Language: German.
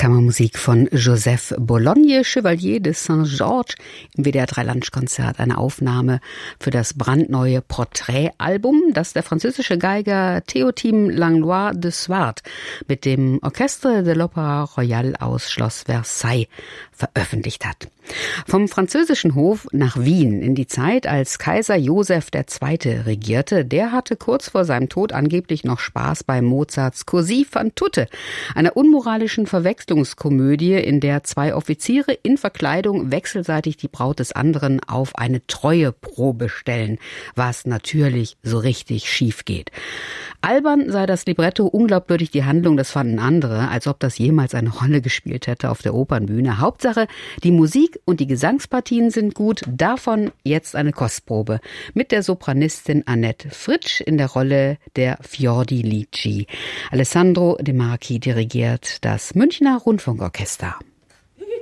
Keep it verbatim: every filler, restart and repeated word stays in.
Kammermusik von Joseph Bologne, Chevalier de Saint-Georges im W D R drei Lunchkonzert, eine Aufnahme für das brandneue Porträtalbum, das der französische Geiger Théotime Langlois de Swart mit dem Orchestre de l'Opéra Royal aus Schloss Versailles veröffentlicht hat. Vom französischen Hof nach Wien in die Zeit, als Kaiser Joseph der Zweite regierte, der hatte kurz vor seinem Tod angeblich noch Spaß bei Mozarts Così fan tutte, einer unmoralischen Verwechslungskomödie, in der zwei Offiziere in Verkleidung wechselseitig die Braut des anderen auf eine Treueprobe stellen, was natürlich so richtig schief geht. Albern sei das Libretto, unglaubwürdig die Handlung, das fanden andere, als ob das jemals eine Rolle gespielt hätte auf der Opernbühne. Hauptsache, die Musik und die Gesangspartien sind gut, davon jetzt eine Kostprobe mit der Sopranistin Annette Fritsch in der Rolle der Fiordilici. Alessandro De Marchi dirigiert das Münchner Rundfunkorchester.